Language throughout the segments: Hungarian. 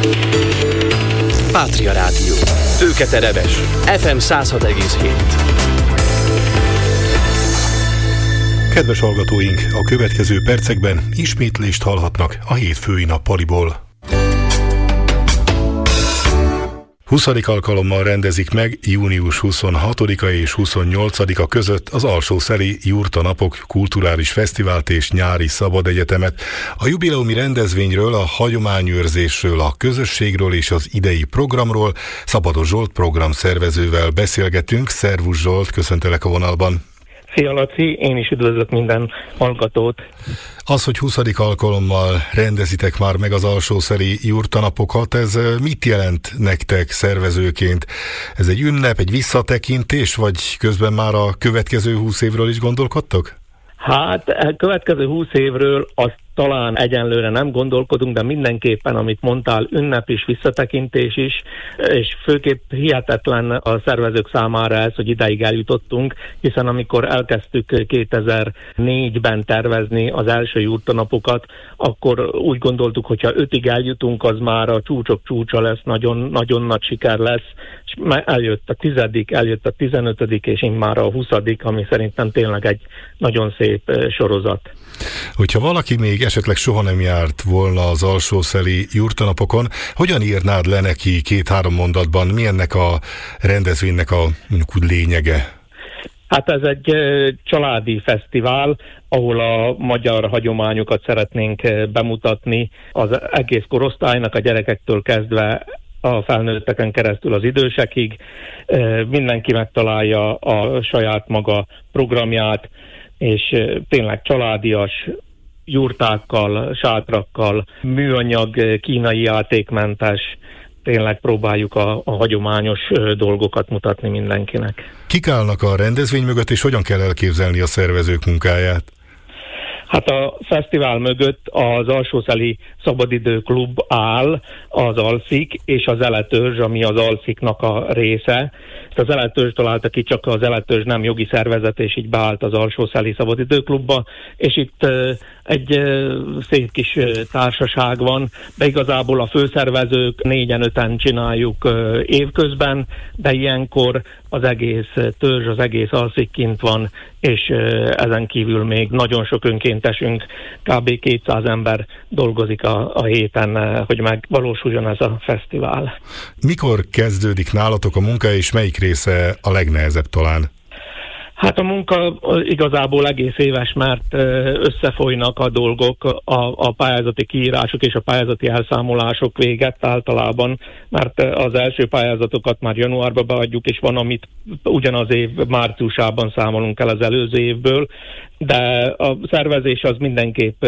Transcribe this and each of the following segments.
Pátria Rádió. Tőketereves. FM 106,7. Kedves hallgatóink, a következő percekben ismétlést hallhatnak a hétfői nappaliból. 20. alkalommal rendezik meg június 26-a és 28-a között az Alsószeli Jurta Napok kulturális fesztivált és nyári szabadegyetemet. A jubileumi rendezvényről, a hagyományőrzésről, a közösségről és az idei programról Szabados Zsolt programszervezővel beszélgetünk. Szervusz Zsolt, köszöntelek a vonalban. Szia Laci, én is üdvözlök minden hallgatót. Az, hogy 20. alkalommal rendezitek már meg az Alsószeli Jurta Napokat, ez mit jelent nektek szervezőként? Ez egy ünnep, egy visszatekintés, vagy közben már a következő 20 évről is gondolkodtok? Hát a következő 20 évről azt talán egyenlőre nem gondolkodunk, de mindenképpen, amit mondtál, ünnep is, visszatekintés is, és főképp hihetetlen a szervezők számára ez, hogy idáig eljutottunk, hiszen amikor elkezdtük 2004-ben tervezni az első jurtanapokat, akkor úgy gondoltuk, hogyha 5-ig eljutunk, az már a csúcsok csúcsa lesz, nagyon, nagyon nagy siker lesz, és eljött a 10., eljött a 15. és immár a 20., ami szerintem tényleg egy nagyon szép sorozat. Hogyha valaki még esetleg soha nem járt volna az Alsószeli Jurtanapokon, hogyan írnád le neki 2-3 mondatban, mi ennek a rendezvénynek a mondjuk úgy lényege? Hát ez egy családi fesztivál, ahol a magyar hagyományokat szeretnénk bemutatni az egész korosztálynak, a gyerekektől kezdve a felnőtteken keresztül az idősekig. Mindenki megtalálja a saját maga programját, és tényleg családias jurtákkal, sátrakkal, műanyag, kínai játékmentes, tényleg próbáljuk a hagyományos dolgokat mutatni mindenkinek. Kik állnak a rendezvény mögött, és hogyan kell elképzelni a szervezők munkáját? Hát a fesztivál mögött az Alsószeli Szabadidőklub áll, az Alszik és az Eletörzs, ami az Alsziknak a része. Az Eletörzs találta ki, csak az Eletörzs nem jogi szervezet, és így beállt az Alsószeli Szabadidőklubba, és itt egy szép kis társaság van, de igazából a főszervezők 4-5-en csináljuk évközben, de ilyenkor az egész törzs, az egész Alszik kint van, és ezen kívül még nagyon sok önkéntesünk, kb. 200 ember dolgozik a héten, hogy megvalósuljon ez a fesztivál. Mikor kezdődik nálatok a munka, és melyik része a legnehezebb talán? Hát a munka igazából egész éves, mert összefolynak a dolgok, a pályázati kiírások és a pályázati elszámolások véget általában, mert az első pályázatokat már januárba beadjuk, és van, amit ugyanaz év márciusában számolunk el az előző évből, de a szervezés az mindenképp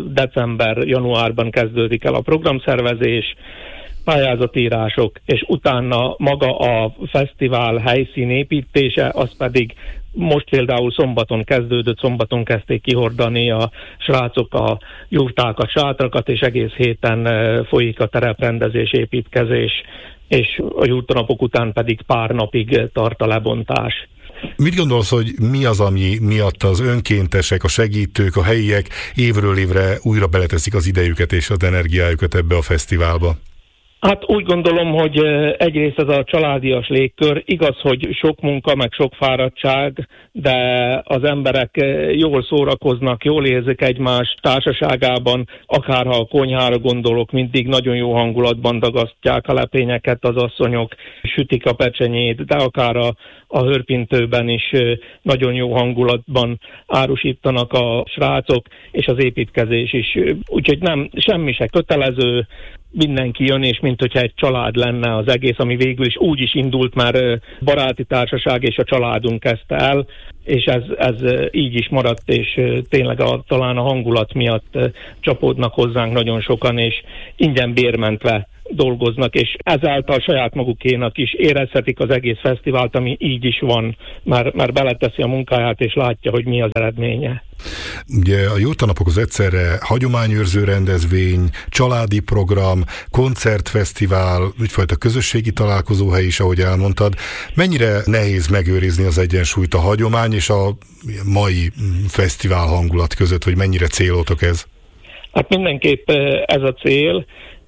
december-januárban kezdődik el a programszervezés, pályázatírások, és utána maga a fesztivál helyszín építése, az pedig most például szombaton kezdődött, szombaton kezdték kihordani a srácok a jurtákat, sátrakat, és egész héten folyik a tereprendezés, építkezés, és a jurtanapok után pedig pár napig tart a lebontás. Mit gondolsz, hogy mi az, ami miatt az önkéntesek, a segítők, a helyiek évről évre újra beleteszik az idejüket és az energiájukat ebbe a fesztiválba? Hát úgy gondolom, hogy egyrészt ez a családias légkör, igaz, hogy sok munka, meg sok fáradtság, de az emberek jól szórakoznak, jól érzik egymás társaságában, akárha a konyhára gondolok, mindig nagyon jó hangulatban dagasztják a lepényeket az asszonyok, sütik a pecsenyét, de akár a hörpintőben is nagyon jó hangulatban árusítanak a srácok, és az építkezés is. Úgyhogy nem, semmi se kötelező, mindenki jön, és mint hogyha egy család lenne az egész, ami végül is úgy is indult, már baráti társaság, és a családunk kezdte el, és ez így is maradt, és tényleg talán a hangulat miatt csapódnak hozzánk nagyon sokan, és ingyen bérmentve dolgoznak, és ezáltal saját magukénak is érezhetik az egész fesztivált, ami így is van, már beleteszi a munkáját, és látja, hogy mi az eredménye. Ugye a Jurtanapok az egyszerre hagyományőrző rendezvény, családi program, koncertfesztivál, úgyfajta közösségi találkozóhely is, ahogy elmondtad. Mennyire nehéz megőrizni az egyensúlyt a hagyomány és a mai fesztivál hangulat között, vagy mennyire célotok ez? Hát mindenképp ez a cél,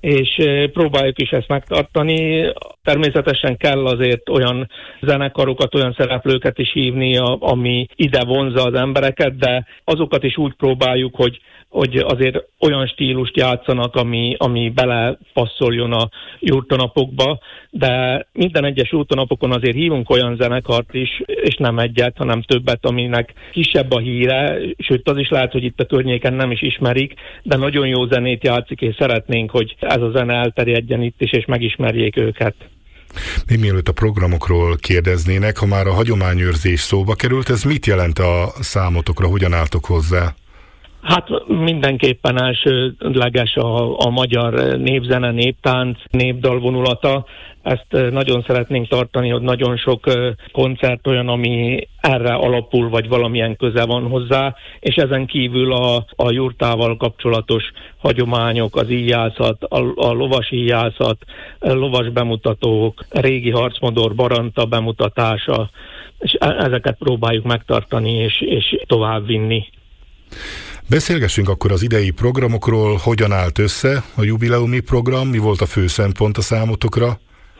és próbáljuk is ezt megtartani. Természetesen kell azért olyan zenekarokat, olyan szereplőket is hívni, ami ide vonzza az embereket, de azokat is úgy próbáljuk, hogy azért olyan stílust játszanak, ami belepasszoljon a jurtanapokba, de minden egyes jurtanapokon azért hívunk olyan zenekart is, és nem egyet, hanem többet, aminek kisebb a híre, sőt az is lehet, hogy itt a környéken nem is ismerik, de nagyon jó zenét játszik, és szeretnénk, hogy ez a zene elterjedjen itt is, és megismerjék őket. Még mielőtt a programokról kérdeznének, ha már a hagyományőrzés szóba került, ez mit jelent a számotokra, hogyan álltok hozzá? Hát mindenképpen elsődleges a magyar népzene, néptánc, népdal vonulata. Ezt nagyon szeretnénk tartani, hogy nagyon sok koncert olyan, ami erre alapul, vagy valamilyen köze van hozzá, és ezen kívül a jurtával kapcsolatos hagyományok, az íjászat, a lovas íjászat, lovas bemutatók, régi harcmodor, baranta bemutatása, és ezeket próbáljuk megtartani és továbbvinni. Beszélgessünk akkor az idei programokról, hogyan állt össze a jubileumi program, mi volt a fő szempont a számotokra?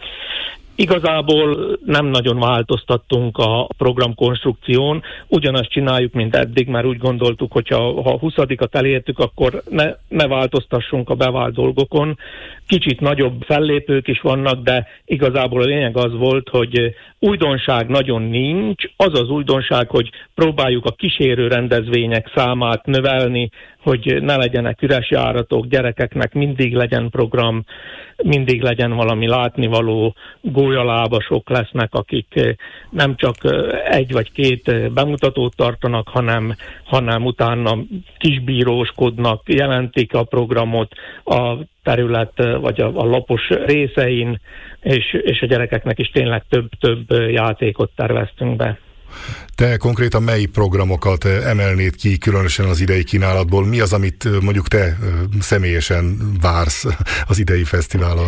Igazából nem nagyon változtattunk a programkonstrukción, ugyanazt csináljuk, mint eddig, mert úgy gondoltuk, hogy ha a 20-at elértük, akkor ne változtassunk a bevált dolgokon. Kicsit nagyobb fellépők is vannak, de igazából a lényeg az volt, hogy újdonság nagyon nincs. Az az újdonság, hogy próbáljuk a kísérő rendezvények számát növelni, hogy ne legyenek üres járatok, gyerekeknek mindig legyen program, mindig legyen valami látnivaló, gólyalábasok lesznek, akik nem csak egy vagy két bemutatót tartanak, hanem utána kisbíróskodnak, jelentik a programot a terület vagy a lapos részein, és a gyerekeknek is tényleg több játékot terveztünk be. Te konkrétan mely programokat emelnéd ki különösen az idei kínálatból? Mi az, amit mondjuk te személyesen vársz az idei fesztiválon?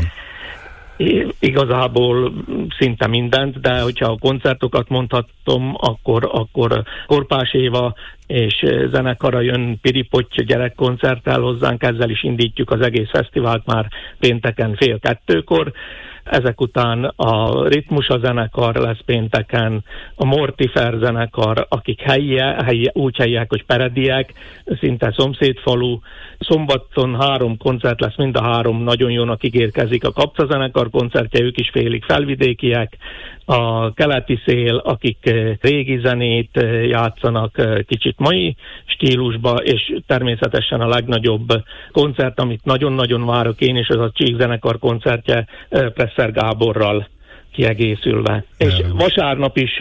Igazából szinte mindent, de hogyha a koncertokat mondhatom, akkor Korpás Éva és zenekara jön Piripotty gyerekkoncerttel hozzánk, ezzel is indítjuk az egész fesztivált már pénteken 1:30. Ezek után a Ritmusa zenekar lesz pénteken, a Mortifer zenekar, akik úgy helyiek, hogy perediek, szinte szomszédfalu. Szombaton 3 koncert lesz, mind a 3 nagyon jónak ígérkezik. A Kapca zenekar koncertje, ők is félig felvidékiek, a Keleti Szél, akik régi zenét játszanak kicsit mai stílusba, és természetesen a legnagyobb koncert, amit nagyon-nagyon várok én, és az a Csík zenekar koncertje Presser Gáborral kiegészülve. És vasárnap is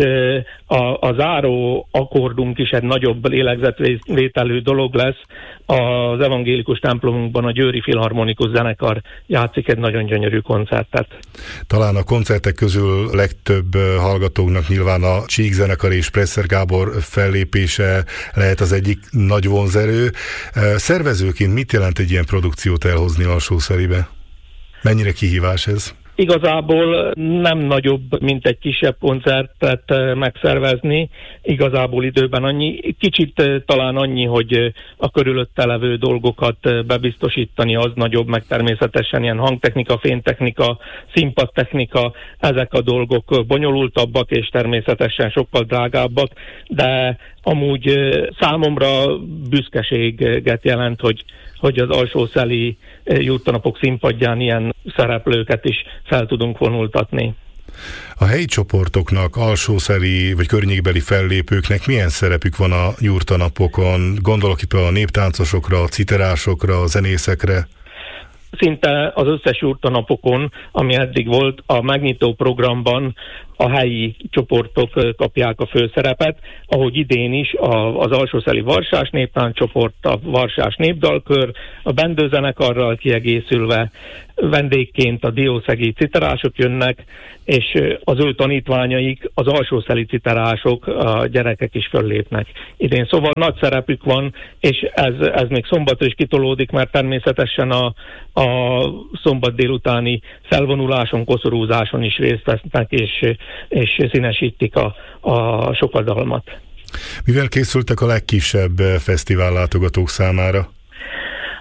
a záró akkordunk is egy nagyobb lélegzetvételű dolog lesz. Az evangélikus templomunkban a Győri Filharmonikus zenekar játszik egy nagyon gyönyörű koncertet. Talán a koncertek közül legtöbb hallgatóknak nyilván a Csík zenekar és Presser Gábor fellépése lehet az egyik nagy vonzerő. Szervezőként mit jelent egy ilyen produkciót elhozni Alsószeribe? Mennyire kihívás ez? Igazából nem nagyobb, mint egy kisebb koncertet megszervezni, igazából időben annyi, kicsit talán annyi, hogy a körülötte levő dolgokat bebiztosítani, az nagyobb, meg természetesen ilyen hangtechnika, fénytechnika, színpadtechnika, ezek a dolgok bonyolultabbak és természetesen sokkal drágábbak, de amúgy számomra büszkeséget jelent, hogy az alsószeli jurtanapok színpadján ilyen szereplőket is fel tudunk vonultatni. A helyi csoportoknak, alsószeli vagy környékbeli fellépőknek milyen szerepük van a jurtanapokon? Gondolok itt a néptáncosokra, a citerásokra, a zenészekre? Szinte az összes jurtanapokon, ami eddig volt, a megnyitó programban a helyi csoportok kapják a főszerepet, ahogy idén is az alsószeli Varsás néptánccsoport, a Varsás népdalkör, a bendőzenekarral kiegészülve vendégként a diószegi citerások jönnek, és az ő tanítványaik, az alsószeli citerások, a gyerekek is föllépnek idén. Szóval nagy szerepük van, és ez még szombaton is kitolódik, mert természetesen a szombat délutáni felvonuláson, koszorúzáson is részt vesznek, és színesítik a sokadalmat. Mivel készültek a legkisebb fesztivál látogatók számára?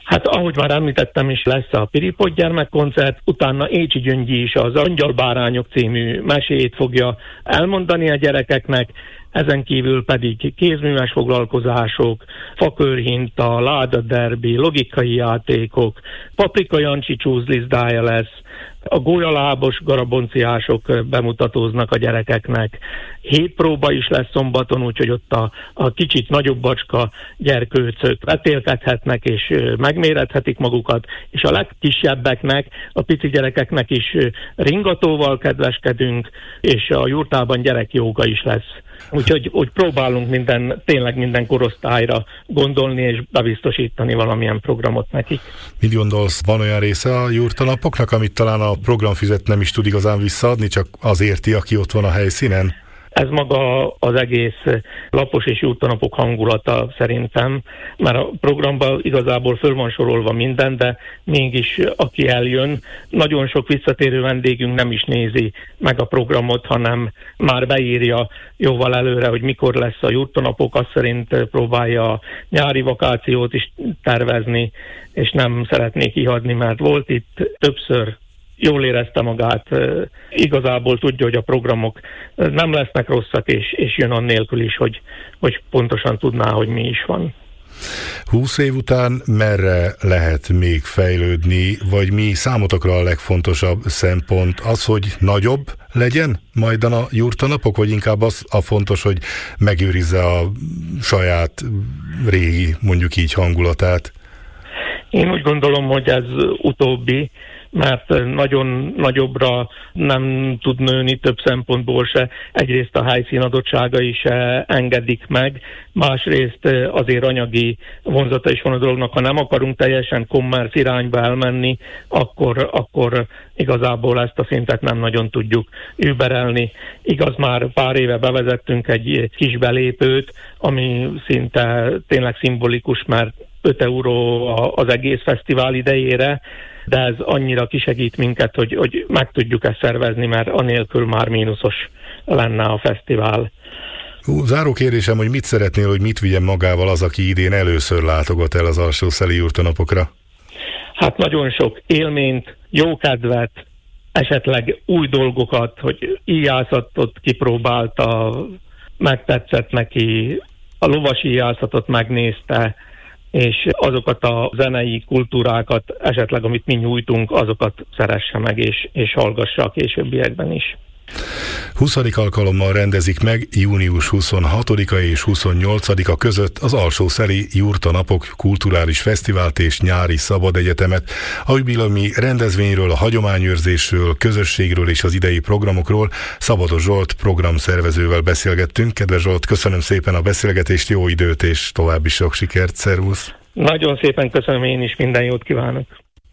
Hát ahogy már említettem is, lesz a Piripott gyermekkoncert, utána Écsi Gyöngyi is az Angyalbárányok című meséjét fogja elmondani a gyerekeknek, ezen kívül pedig kézműves foglalkozások, fakörhinta, ládaderbi, logikai játékok, Paprika Jancsi csúzlizdája lesz, a gólyalábos garabonciások bemutatóznak a gyerekeknek. 7 próba is lesz szombaton, úgyhogy ott a kicsit nagyobb bacska gyerkőcök vetélkedhetnek és megmérethetik magukat, és a legkisebbeknek, a pici gyerekeknek is ringatóval kedveskedünk, és a jurtában gyerekjóga is lesz. Úgyhogy próbálunk tényleg minden korosztályra gondolni és bebiztosítani valamilyen programot nekik. Mit gondolsz, van olyan része a jurtanapoknak, amit talán a programfizet nem is tud igazán visszaadni, csak az érti, aki ott van a helyszínen? Ez maga az egész lapos és jurtanapok hangulata szerintem, mert a programban igazából föl van sorolva minden, de mégis aki eljön, nagyon sok visszatérő vendégünk nem is nézi meg a programot, hanem már beírja jóval előre, hogy mikor lesz a jurtanapok, azt szerint próbálja a nyári vakációt is tervezni, és nem szeretné kihagyni, mert volt itt többször, jól érezte magát, igazából tudja, hogy a programok nem lesznek rosszak, és jön annélkül is, hogy pontosan tudná, hogy mi is van. 20 év után merre lehet még fejlődni, vagy mi számotokra a legfontosabb szempont? Az, hogy nagyobb legyen majdan a jurtanapok, vagy inkább az a fontos, hogy megőrizze a saját régi, mondjuk így hangulatát? Én úgy gondolom, hogy ez utóbbi, mert nagyon nagyobbra nem tud nőni több szempontból se. Egyrészt a helyszín adottságai se engedik meg, másrészt azért anyagi vonzata is van a dolognak. Ha nem akarunk teljesen kommerc irányba elmenni, akkor igazából ezt a szintet nem nagyon tudjuk überelni. Igaz, már pár éve bevezettünk egy kis belépőt, ami szinte tényleg szimbolikus, mert 5 euró az egész fesztivál idejére, de ez annyira kisegít minket, hogy meg tudjuk ezt szervezni, mert anélkül már mínuszos lenne a fesztivál. Záró kérdésem, hogy mit szeretnél, hogy mit vigyen magával az, aki idén először látogat el az Alsó-Szeli jurtanapokra? Hát nagyon sok élményt, jókedvet, esetleg új dolgokat, hogy íjászatot kipróbálta, megtetszett neki, a lovas íjászatot megnézte, és azokat a zenei kultúrákat, esetleg amit mi nyújtunk, azokat szeresse meg, és hallgassa a későbbiekben is. 20. alkalommal rendezik meg június 26-a és 28-a között az Alsó-Szeli Jurtanapok kulturális fesztivált és nyári szabadegyetemet. A jubileumi rendezvényről, a hagyományőrzésről, közösségről és az idei programokról Szabados Zsolt programszervezővel beszélgettünk. Kedves Zsolt, köszönöm szépen a beszélgetést, jó időt és további sok sikert, szervusz! Nagyon szépen köszönöm, én is minden jót kívánok!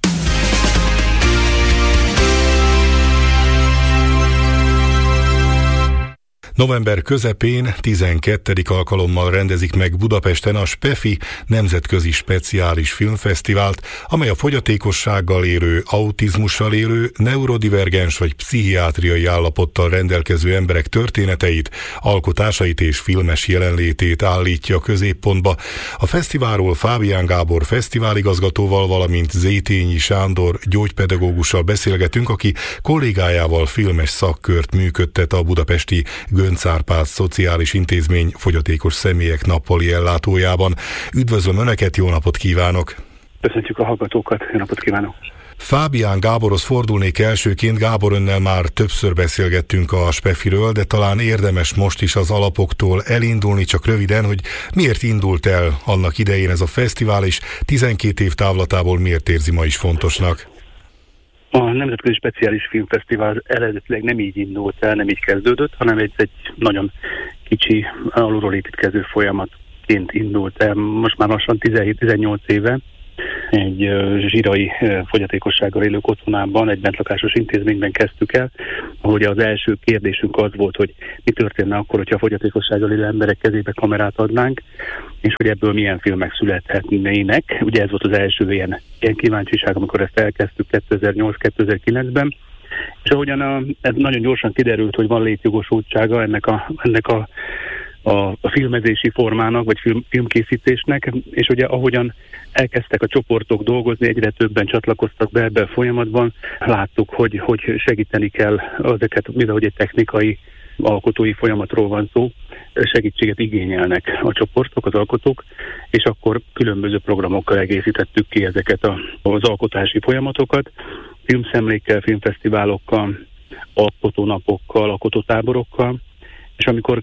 November közepén 12. alkalommal rendezik meg Budapesten a SPEFI Nemzetközi Speciális Filmfesztivált, amely a fogyatékossággal élő, autizmussal élő, neurodivergens vagy pszichiátriai állapottal rendelkező emberek történeteit, alkotásait és filmes jelenlétét állítja a középpontba. A fesztiválról Fábián Gábor fesztiváligazgatóval, valamint Zétényi Sándor gyógypedagógussal beszélgetünk, aki kollégájával filmes szakkört működtet a budapesti Göncz Árpád Szociális Intézmény fogyatékos személyek nappali ellátójában. Üdvözlöm Önöket, jó napot kívánok! Köszöntjük a hallgatókat, jó napot kívánok! Fábián Gáborhoz fordulnék elsőként. Gábor, önnel már többször beszélgettünk a SPEFI-ről, de talán érdemes most is az alapoktól elindulni, csak röviden, hogy miért indult el annak idején ez a fesztivál, és 12 év távlatából miért érzi ma is fontosnak? A Nemzetközi Speciális Filmfesztivál eredetileg nem így indult el, nem így kezdődött, hanem egy nagyon kicsi, alulról építkező folyamatként indult el. Most már lassan 17-18 éve egy zsirai fogyatékossággal élők otthonában, egy bentlakásos intézményben kezdtük el, ahogy az első kérdésünk az volt, hogy mi történne akkor, hogyha a fogyatékossággal élő emberek kezébe kamerát adnánk, és hogy ebből milyen filmek születhetnének. Ugye ez volt az első ilyen kíváncsiság, amikor ezt elkezdtük 2008-2009-ben, és ahogyan ez nagyon gyorsan kiderült, hogy van létjogosultsága ennek a a filmezési formának, vagy filmkészítésnek, és ugye ahogyan elkezdtek a csoportok dolgozni, egyre többen csatlakoztak be ebbe a folyamatban, láttuk, hogy segíteni kell ezeket, mivel egy technikai alkotói folyamatról van szó, segítséget igényelnek a csoportok, az alkotók, és akkor különböző programokkal egészítettük ki ezeket az alkotási folyamatokat, filmszemlékkel, filmfesztiválokkal, alkotónapokkal, alkotótáborokkal, és amikor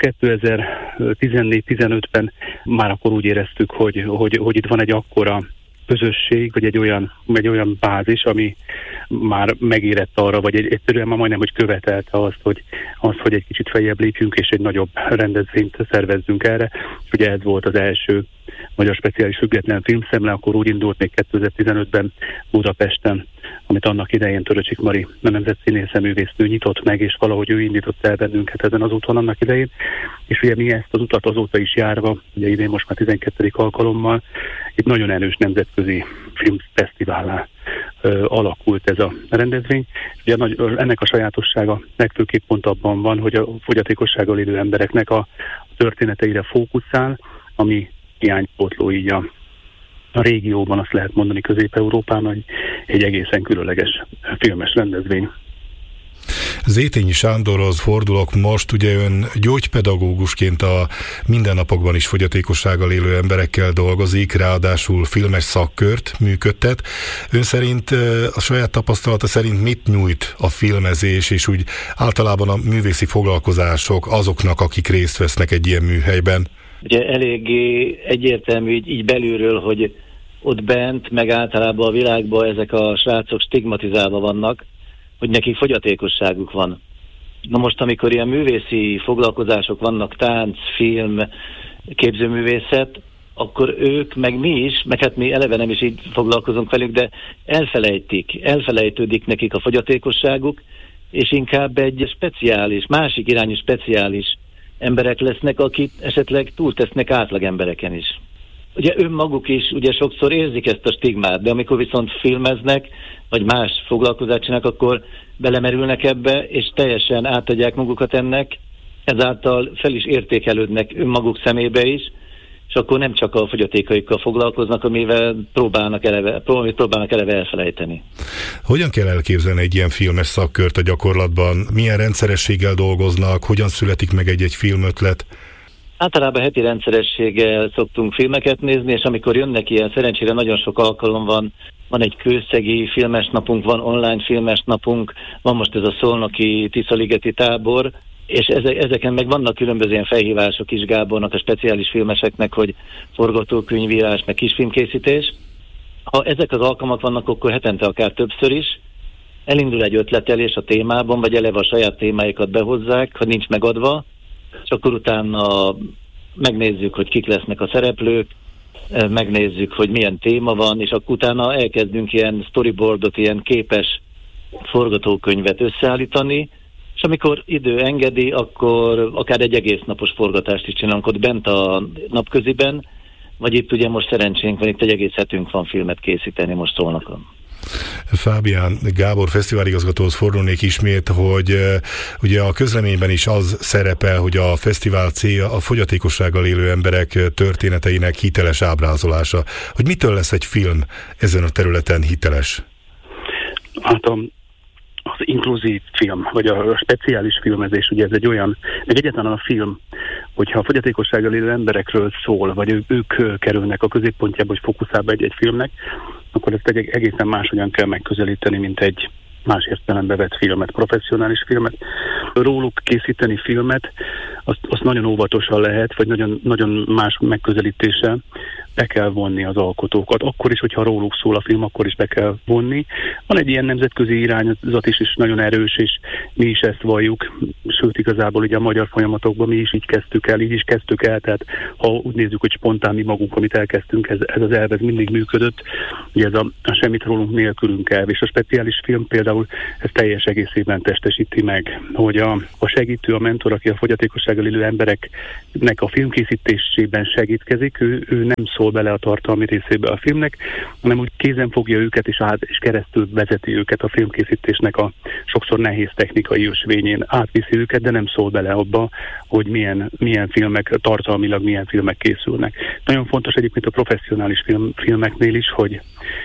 2014-15-ben már akkor úgy éreztük, hogy itt van egy akkora közösség, vagy egy olyan bázis, ami már megérett arra, vagy egyszerűen már majdnem, hogy követelte azt, hogy egy kicsit feljebb lépjünk, és egy nagyobb rendezvényt szervezzünk erre. És ugye ez volt az első Magyar Speciális Független Filmszemle, akkor úgy indult még 2015-ben Budapesten, amit annak idején Töröcsik Mari, a nemzetszínésznő művésznő nyitott meg, és valahogy ő indított el bennünket ezen az úton annak idején. És ugye mi ezt az utat azóta is járva, ugye idén most már 12. alkalommal, itt nagyon erős nemzetközi filmfesztivállá alakult ez a rendezvény. Ugye ennek a sajátossága legfőképp pont abban van, hogy a fogyatékossággal élő embereknek a történeteire fókuszál, ami hiánypótló így a régióban, azt lehet mondani Közép-Európában, egy egészen különleges filmes rendezvény. Zétényi Sándorhoz fordulok most, ugye ön gyógypedagógusként a mindennapokban is fogyatékossággal élő emberekkel dolgozik, ráadásul filmes szakkört működtet. Ön szerint, a saját tapasztalata szerint mit nyújt a filmezés, és úgy általában a művészi foglalkozások azoknak, akik részt vesznek egy ilyen műhelyben? Ugye eléggé egyértelmű így belülről, hogy ott bent, meg általában a világban ezek a srácok stigmatizálva vannak, hogy nekik fogyatékosságuk van. Na most, amikor ilyen művészi foglalkozások vannak, tánc, film, képzőművészet, akkor ők, meg mi is, meg hát mi eleve nem is így foglalkozunk velük, de elfelejtődik nekik a fogyatékosságuk, és inkább egy speciális, másik irányú speciális emberek lesznek, akik esetleg túltesznek átlag embereken is. Ugye önmaguk is ugye sokszor érzik ezt a stigmát, de amikor viszont filmeznek, vagy más foglalkozást csinálnak, akkor belemerülnek ebbe, és teljesen átadják magukat ennek, ezáltal fel is értékelődnek önmaguk szemébe is, és akkor nem csak a fogyatékaikkal foglalkoznak, amivel próbálnak eleve elfelejteni. Hogyan kell elképzelni egy ilyen filmes szakkört a gyakorlatban? Milyen rendszerességgel dolgoznak? Hogyan születik meg egy filmötlet? Általában heti rendszerességgel szoktunk filmeket nézni, és amikor jönnek ilyen, szerencsére nagyon sok alkalom van egy kőszegi filmes napunk, van online filmes napunk, van most ez a szolnoki Tiszaligeti tábor, és ezeken meg vannak különböző ilyen felhívások is Gábornak, a speciális filmeseknek, hogy forgatókönyvírás, meg kisfilmkészítés. Ha ezek az alkalmak vannak, akkor hetente akár többször is. Elindul egy ötletelés a témában, vagy eleve a saját témáikat behozzák, ha nincs megadva, és akkor utána megnézzük, hogy kik lesznek a szereplők, megnézzük, hogy milyen téma van, és akkor utána elkezdünk ilyen storyboardot, ilyen képes forgatókönyvet összeállítani, és amikor idő engedi, akkor akár egy egész napos forgatást is csinálunk ott bent a napköziben, vagy itt ugye most szerencsénk van, itt egy egész hetünk van filmet készíteni most Szolnokon. Fábián Gábor fesztiváligazgatóhoz fordulnék ismét, hogy ugye a közleményben is az szerepel, hogy a fesztivál célja a fogyatékossággal élő emberek történeteinek hiteles ábrázolása. Hogy mitől lesz egy film ezen a területen hiteles? Hát az inkluzív film, vagy a speciális filmezés, ugye ez egy olyan, meg egyáltalán a film, hogyha a fogyatékossággal élő emberekről szól, vagy ők kerülnek a középpontjába, vagy fókuszába egy filmnek, akkor ezt egy egészen máshogyan kell megközelíteni, mint egy más értelembe vett filmet, professzionális filmet. Róluk készíteni filmet, azt nagyon óvatosan lehet, vagy nagyon, nagyon más megközelítéssel be kell vonni az alkotókat. Akkor is, hogyha róluk szól a film, akkor is be kell vonni. Van egy ilyen nemzetközi irányzat is nagyon erős, és mi is ezt valljuk, sőt igazából ugye a magyar folyamatokban mi is így kezdtük el, tehát ha úgy nézzük, hogy spontán mi magunk, amit elkezdtünk, ez az elv, ez mindig működött, ugye ez a semmit rólunk nélkülünk elv, és a speciális film például ez teljes egészében testesíti meg, hogy a segítő, a mentor, aki a fogyatékossággal élő embereknek a filmkészítésében segítkezik, ő nem szól szól bele a tartalmi részébe a filmnek, hanem úgy kézen fogja őket, és keresztül vezeti őket a filmkészítésnek a sokszor nehéz technikai ösvényén, átviszi őket, de nem szól bele abba, hogy milyen filmek, tartalmilag milyen filmek készülnek. Nagyon fontos egyébként a professzionális filmeknél is, hogy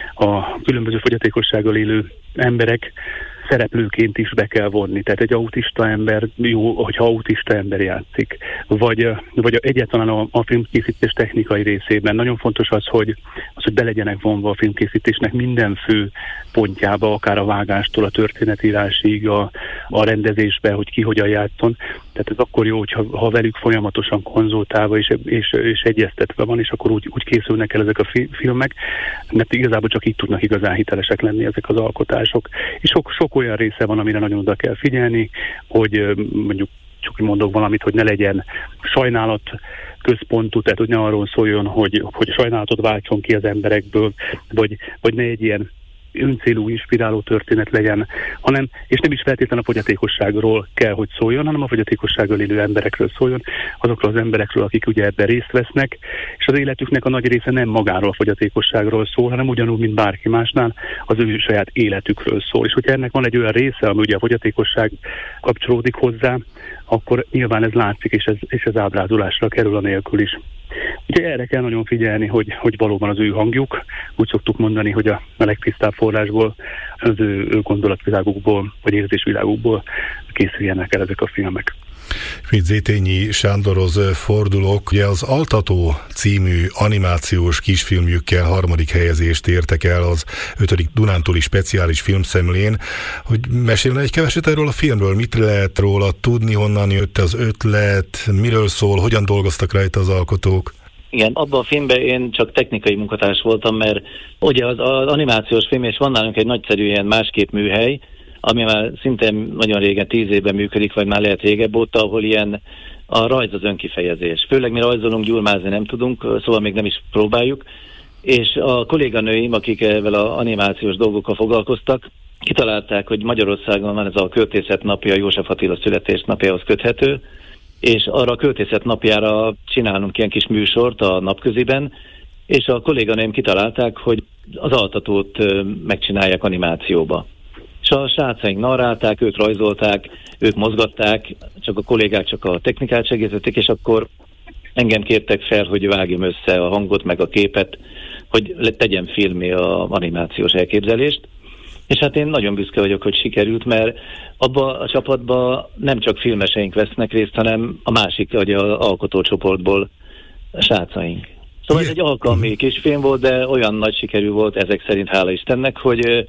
a különböző fogyatékossággal élő emberek szereplőként is be kell vonni. Tehát egy autista ember jó, hogyha autista ember játszik. Vagy egyáltalán a filmkészítés technikai részében. Nagyon fontos az, hogy be legyenek vonva a filmkészítésnek minden fő pontjába, akár a vágástól a történetírásig, a rendezésbe, hogy ki hogyan játszon. Tehát ez akkor jó, ha velük folyamatosan konzultálva és egyeztetve van, és akkor úgy készülnek el ezek a filmek, mert igazából csak így tudnak igazán hitelesek lenni ezek az alkotások. És sok olyan része van, amire nagyon oda kell figyelni, hogy mondjuk csak mondok valamit, hogy ne legyen sajnálat központú, tehát hogy ne arról szóljon, hogy sajnálatot váltson ki az emberekből, vagy ne egy ilyen öncélú, inspiráló történet legyen, és nem is feltétlenül a fogyatékosságról kell, hogy szóljon, hanem a fogyatékossággal élő emberekről szóljon, azokról az emberekről, akik ugye ebben részt vesznek, és az életüknek a nagy része nem magáról a fogyatékosságról szól, hanem ugyanúgy, mint bárki másnál, az ő saját életükről szól. És hogyha ennek van egy olyan része, ami ugye a fogyatékosság kapcsolódik hozzá, akkor nyilván ez látszik, és ez ábrázolásra kerül anélkül is. Ugye erre kell nagyon figyelni, hogy valóban az ő hangjuk, úgy szoktuk mondani, hogy a legtisztább forrásból, az ő gondolatvilágukból, vagy érzésvilágukból készüljenek el ezek a filmek. Mint Zétényi Sándorhoz fordulok, ugye az Altató című animációs kisfilmjükkel 3. helyezést értek el az 5. Dunántúli speciális filmszemlén, hogy mesélne egy keveset erről a filmről, mit lehet róla tudni, honnan jött az ötlet, miről szól, hogyan dolgoztak rajta az alkotók? Igen, abban a filmben én csak technikai munkatárs voltam, mert ugye az animációs film, és van nálunk egy nagyszerű ilyen másképp műhely, ami már szinte nagyon régen, 10 évben működik, vagy már lehet régebb óta, ahol ilyen a rajz az önkifejezés. Főleg mi rajzolunk, gyurmázni nem tudunk, szóval még nem is próbáljuk, és a kolléganőim, akik ezzel az animációs dolgokkal foglalkoztak, kitalálták, hogy Magyarországon van ez a költészet napja, József Attila születésnapjához köthető, és arra a költészet napjára csinálunk ilyen kis műsort a napköziben, és a kolléganőim kitalálták, hogy az Altatót megcsinálják animációba. És a srácaink narrálták, ők rajzolták, ők mozgatták, csak a kollégák csak a technikát segítették, és akkor engem kértek fel, hogy vágjam össze a hangot, meg a képet, hogy tegyem filmé az animációs elképzelést. És hát én nagyon büszke vagyok, hogy sikerült, mert abba a csapatban nem csak filmeseink vesznek részt, hanem a másik, vagy az alkotócsoportból a srácaink. Szóval ez egy alkalmi kisfilm volt, de olyan nagy sikerű volt ezek szerint, hála Istennek, hogy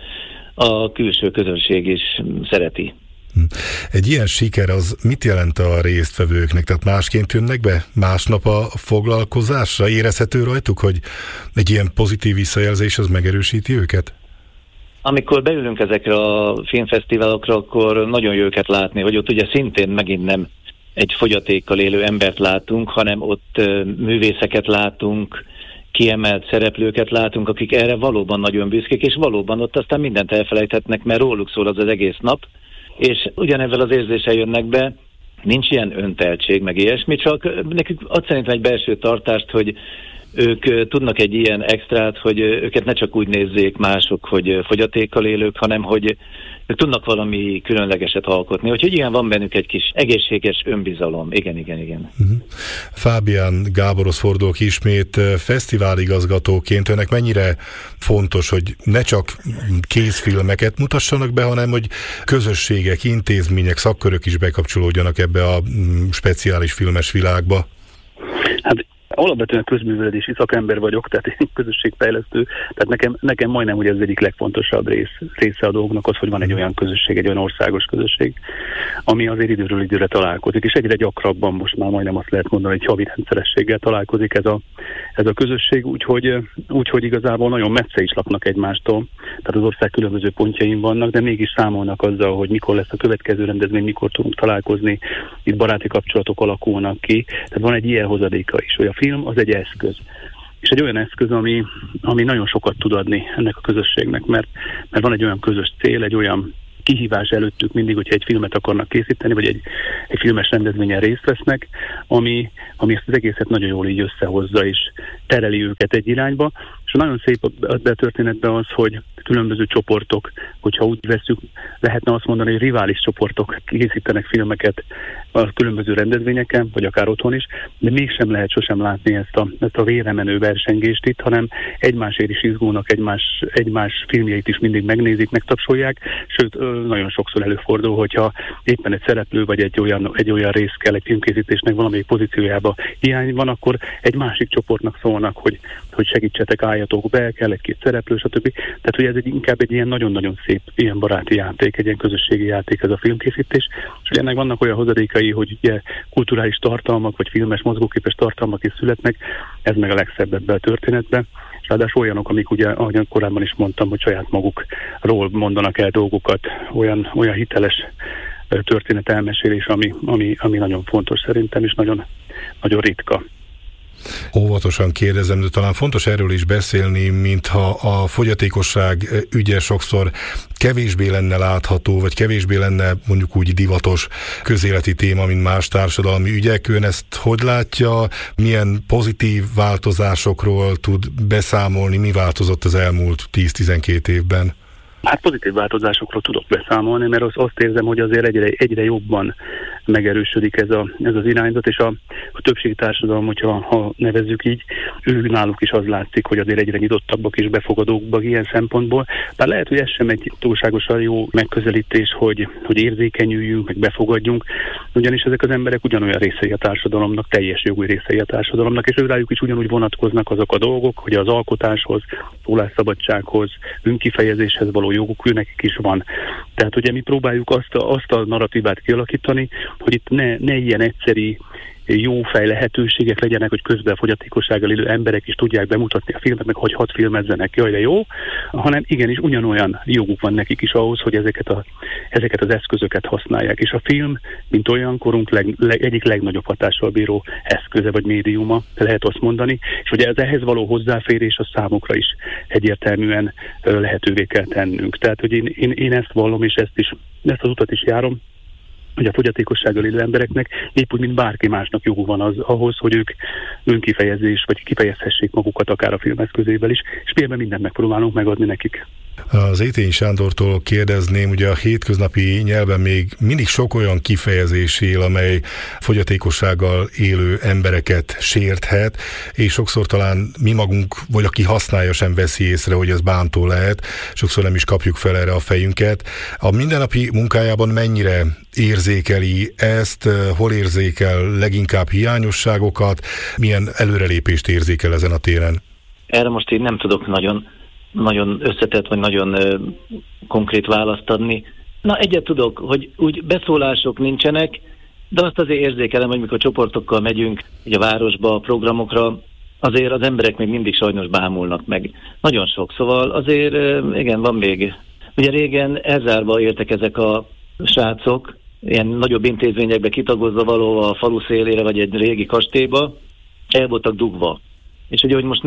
a külső közönség is szereti. Egy ilyen siker az mit jelent a résztvevőknek? Tehát másként jönnek be? Másnap a foglalkozásra? Érezhető rajtuk, hogy egy ilyen pozitív visszajelzés az megerősíti őket? Amikor beülünk ezekre a filmfesztiválokra, akkor nagyon jó őket látni, hogy ott ugye szintén megint nem egy fogyatékkal élő embert látunk, hanem ott művészeket látunk, kiemelt szereplőket látunk, akik erre valóban nagyon büszkék, és valóban ott aztán mindent elfelejthetnek, mert róluk szól az egész nap, és ugyanezzel az érzéssel jönnek be, nincs ilyen önteltség, meg ilyesmi, csak nekik ad szerintem egy belső tartást, hogy ők tudnak egy ilyen extrát, hogy őket ne csak úgy nézzék mások, hogy fogyatékkal élők, hanem hogy ők tudnak valami különlegeset alkotni. Úgyhogy igen, van bennük egy kis egészséges önbizalom. Igen. Fábián Gáborhoz fordulok ismét, fesztiváligazgatóként önnek mennyire fontos, hogy ne csak kézfilmeket mutassanak be, hanem hogy közösségek, intézmények, szakkörök is bekapcsolódjanak ebbe a speciális filmes világba? Hát alapvetően közművelődési szakember vagyok, tehát én közösségfejlesztő, tehát nekem majdnem ugye az egyik legfontosabb része a dolgnak az, hogy van egy olyan közösség, egy olyan országos közösség, ami azért időről időre találkozik, és egyre gyakrabban most már majdnem azt lehet mondani, hogy havi rendszerességgel találkozik ez a közösség, úgyhogy igazából nagyon messze is laknak egymástól, tehát az ország különböző pontjain vannak, de mégis számolnak azzal, hogy mikor lesz a következő rendezvény, mikor tudunk találkozni, itt baráti kapcsolatok alakulnak ki, tehát van egy ilyen hozadéka is, hogy a film az egy eszköz. És egy olyan eszköz, ami nagyon sokat tud adni ennek a közösségnek, mert van egy olyan közös cél, egy olyan kihívás előttük mindig, hogyha egy filmet akarnak készíteni, vagy egy filmes rendezvényen részt vesznek, ami ezt az egészet nagyon jól így összehozza, és tereli őket egy irányba. És nagyon szép a történetben az, hogy különböző csoportok, hogyha úgy veszük, lehetne azt mondani, hogy rivális csoportok készítenek filmeket a különböző rendezvényeken, vagy akár otthon is, de mégsem lehet sosem látni ezt a véremenő versengést itt, hanem egymásért is izgulnak, egymás filmjeit is mindig megnézik, megtapsolják, sőt, nagyon sokszor előfordul, hogyha éppen egy szereplő, vagy egy olyan rész kell egy filmkészítésnek valamelyik pozíciójába hiány van, akkor egy másik csoportnak szólnak, hogy segítsetek, álljatok be, kell egy-két szereplő, stb. Tehát, hogy ez inkább egy ilyen nagyon-nagyon szép, ilyen baráti játék, egy ilyen közösségi játék ez a filmkészítés, és ugye ennek vannak olyan hozadékai, hogy ugye kulturális tartalmak, vagy filmes, mozgóképes tartalmak is születnek, ez meg a legszebb ebben a történetben. És ráadásul olyanok, amik ugye, ahogyan korábban is mondtam, hogy saját magukról mondanak el dolgokat, olyan hiteles történet elmesélés, ami nagyon fontos szerintem, és nagyon, nagyon ritka. Óvatosan kérdezem, de talán fontos erről is beszélni, mintha a fogyatékosság ügye sokszor kevésbé lenne látható, vagy kevésbé lenne mondjuk úgy divatos közéleti téma, mint más társadalmi ügyek. Ön ezt hogy látja? Milyen pozitív változásokról tud beszámolni? Mi változott az elmúlt 10-12 évben? Hát pozitív változásokról tudok beszámolni, mert azt érzem, hogy azért egyre jobban megerősödik ez az irányzat, és a többségi társadalom, ha nevezzük így, náluk is az látszik, hogy azért egyre nyitottabbak és befogadóbbak ilyen szempontból. Bár lehet, hogy ez sem egy túlságosan jó megközelítés, hogy érzékenyüljünk, meg befogadjunk, ugyanis ezek az emberek ugyanolyan részei a társadalomnak, teljes jogú részei a társadalomnak, és őrájuk is ugyanúgy vonatkoznak azok a dolgok, hogy az alkotáshoz, szólásszabadsághoz, önkifejezéshez való joguk nekik is van. Tehát ugye mi próbáljuk azt a narratívát kialakítani, hogy itt ne ilyen egyszeri jó fej lehetőségek legyenek, hogy közben fogyatékossággal élő emberek is tudják bemutatni a filmet, meg hogy hadd filmezzenek, jaj, de jó, hanem igenis ugyanolyan joguk van nekik is ahhoz, hogy ezeket az eszközöket használják. És a film, mint olyan korunk egyik legnagyobb hatással bíró eszköze vagy médiuma, lehet azt mondani, és hogy ez ehhez való hozzáférés a számukra is egyértelműen lehetővé kell tennünk. Tehát, hogy én ezt vallom, és ezt az utat is járom, hogy a fogyatékossággal élő embereknek épp úgy, mint bárki másnak joguk van ahhoz, hogy ők önkifejezés, vagy kifejezhessék magukat akár a filmeszközével is, és mi ebben mindent megpróbálunk megadni nekik. Az Étényi Sándortól kérdezném, ugye a hétköznapi nyelven még mindig sok olyan kifejezés él, amely fogyatékossággal élő embereket sérthet, és sokszor talán mi magunk, vagy aki használja, sem veszi észre, hogy ez bántó lehet, sokszor nem is kapjuk fel erre a fejünket. A mindennapi munkájában mennyire érzékeli ezt, hol érzékel leginkább hiányosságokat, milyen előrelépést érzékel ezen a téren? Erre most én nem tudok nagyon összetett, vagy nagyon konkrét választ adni. Na, egyet tudok, hogy úgy beszólások nincsenek, de azt azért érzékelem, hogy mikor csoportokkal megyünk ugye a városba, a programokra, azért az emberek még mindig sajnos bámulnak meg. Nagyon sok, szóval azért igen, van még. Ugye régen elzárva éltek ezek a srácok, ilyen nagyobb intézményekbe kitagozva való a falu szélére, vagy egy régi kastélyba, el voltak dugva. És ugye, hogy most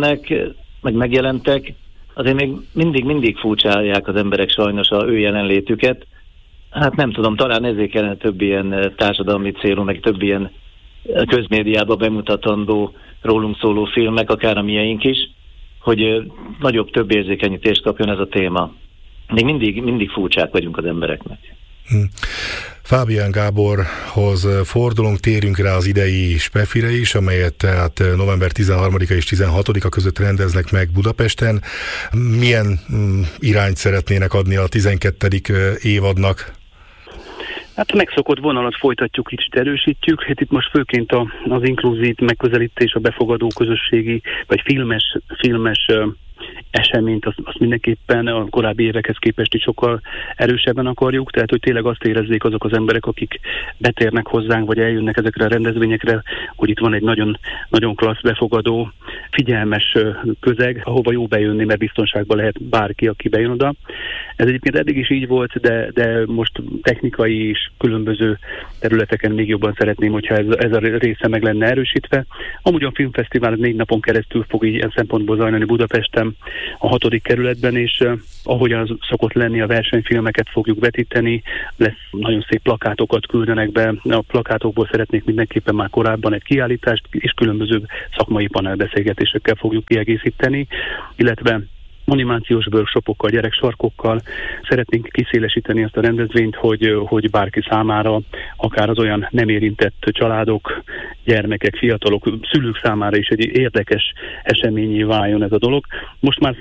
megjelentek, azért még mindig furcsálják az emberek sajnos ő jelenlétüket. Hát nem tudom, talán ezért kellene több ilyen társadalmi célú, meg több ilyen közmédiába bemutatandó, rólunk szóló filmek, akár a miénk is, hogy több érzékenyítést kapjon ez a téma. Még mindig furcsák vagyunk az embereknek. Fábián Gáborhoz fordulunk, térjünk rá az idei Spefire is, amelyet tehát november 13-a és 16-a között rendeznek meg Budapesten. Milyen irányt szeretnének adni a 12. évadnak? Hát a megszokott vonalat folytatjuk, kicsit erősítjük. Hát itt most főként az inkluzív megközelítés, a befogadó közösségi, vagy filmes eseményt, azt mindenképpen a korábbi évekhez képest is sokkal erősebben akarjuk, tehát hogy tényleg azt érezzék azok az emberek, akik betérnek hozzánk, vagy eljönnek ezekre a rendezvényekre, hogy itt van egy nagyon, nagyon klassz, befogadó, figyelmes közeg, ahova jó bejönni, mert biztonságban lehet bárki, aki bejön oda. Ez egyébként eddig is így volt, de most technikai és különböző területeken még jobban szeretném, hogyha ez a része meg lenne erősítve. Amúgy a filmfesztivál 4 napon keresztül fog ilyen szempontból zajlani Budapesten, a 6. kerületben, és ahogy az szokott lenni, a versenyfilmeket fogjuk vetíteni, lesz nagyon szép plakátokat küldenek be, a plakátokból szeretnék mindenképpen már korábban egy kiállítást, és különböző szakmai panelbeszélgetésekkel fogjuk kiegészíteni, illetve animációs workshopokkal, gyereksarkokkal szeretnénk kiszélesíteni azt a rendezvényt, hogy bárki számára, akár az olyan nem érintett családok, gyermekek, fiatalok, szülők számára is egy érdekes eseményé váljon ez a dolog. Most már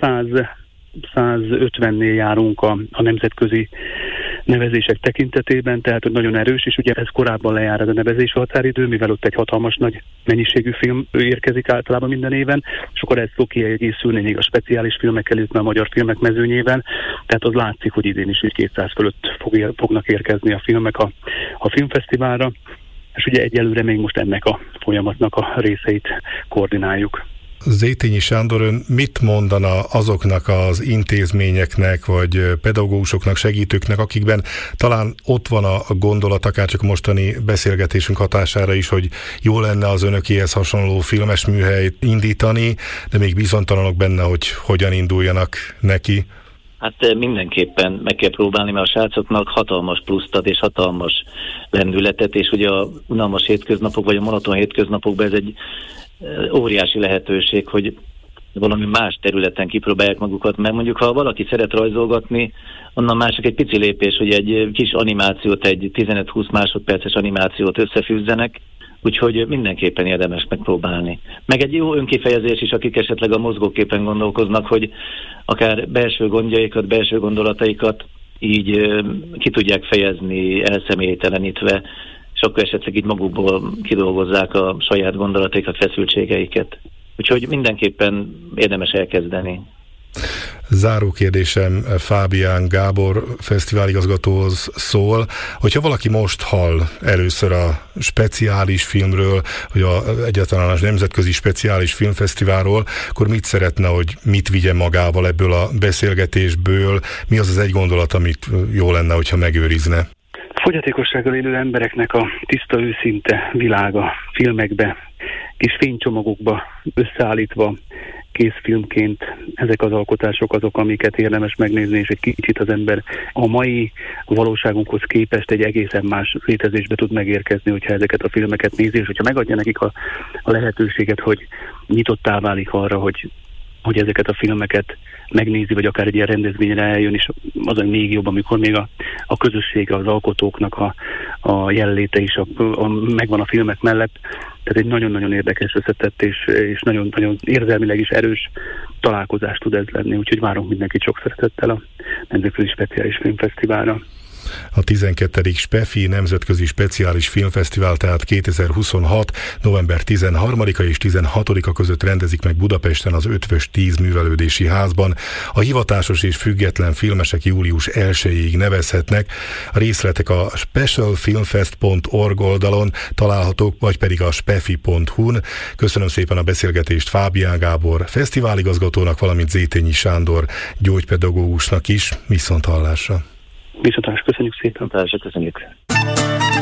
150-nél járunk a nemzetközi nevezések tekintetében, tehát hogy nagyon erős, és ugye ez korábban lejár ez a nevezési határidő, mivel ott egy hatalmas nagy mennyiségű film érkezik általában minden éven, és akkor ez fog kiegészülni még a speciális filmekkel, illetve a magyar filmek mezőnyében, tehát az látszik, hogy idén is 200 fölött fognak érkezni a filmek a filmfesztiválra, és ugye egyelőre még most ennek a folyamatnak a részeit koordináljuk. Zétényi Sándor, ön mit mondana azoknak az intézményeknek, vagy pedagógusoknak, segítőknek, akikben talán ott van a gondolat, akár csak a mostani beszélgetésünk hatására is, hogy jó lenne az önökéhez hasonló filmes műhelyt indítani, de még bizonytalanok benne, hogy hogyan induljanak neki? Hát mindenképpen meg kell próbálni, mert a srácoknak hatalmas pluszt ad és hatalmas lendületet, és ugye a unalmas hétköznapok, vagy a monoton hétköznapokban ez egy óriási lehetőség, hogy valami más területen kipróbálják magukat, mert mondjuk ha valaki szeret rajzolgatni, onnan már csak egy pici lépés, hogy egy kis animációt, egy 15-20 másodperces animációt összefűzzenek, úgyhogy mindenképpen érdemes megpróbálni. Meg egy jó önkifejezés is, akik esetleg a mozgóképen gondolkoznak, hogy akár belső gondjaikat, belső gondolataikat így ki tudják fejezni, elszemélytelenítve, és akkor esetleg így magukból kidolgozzák a saját gondolataikat, feszültségeiket. Úgyhogy mindenképpen érdemes elkezdeni. Záró kérdésem Fábián Gábor fesztiváligazgatóhoz szól, hogyha valaki most hall először a speciális filmről, vagy egyáltalán a Nemzetközi Speciális Filmfesztiválról, akkor mit szeretne, hogy mit vigye magával ebből a beszélgetésből? Mi az egy gondolat, amit jó lenne, hogyha megőrizne? Fogyatékossággal élő embereknek a tiszta, őszinte világa filmekbe, kis fénycsomagokba összeállítva, készfilmként ezek az alkotások azok, amiket érdemes megnézni, és egy kicsit az ember a mai valóságunkhoz képest egy egészen más létezésbe tud megérkezni, hogyha ezeket a filmeket nézi, és hogyha megadja nekik a lehetőséget, hogy nyitottá válik arra, hogy ezeket a filmeket megnézi, vagy akár egy ilyen rendezvényre eljön, és az még jobb, amikor még a közössége, az alkotóknak a jelenléte is megvan a filmek mellett. Tehát egy nagyon-nagyon érdekes, összetett és nagyon-nagyon érzelmileg is erős találkozást tud ez lenni, úgyhogy várunk mindenkit sok szeretettel a Nemzetközi Speciális Filmfesztiválra. A 12. SPEFI Nemzetközi Speciális Filmfesztivál tehát 2026. november 13-a és 16-a között rendezik meg Budapesten az Ötvös 10 művelődési házban. A hivatásos és független filmesek július 1-ig nevezhetnek. A részletek a specialfilmfest.org oldalon találhatók, vagy pedig a spefi.hu-n. Köszönöm szépen a beszélgetést Fábián Gábor fesztiváligazgatónak, valamint Zétényi Sándor gyógypedagógusnak is. Viszonthallásra! Viszontlátásra, köszönjük szépen! Köszönjük!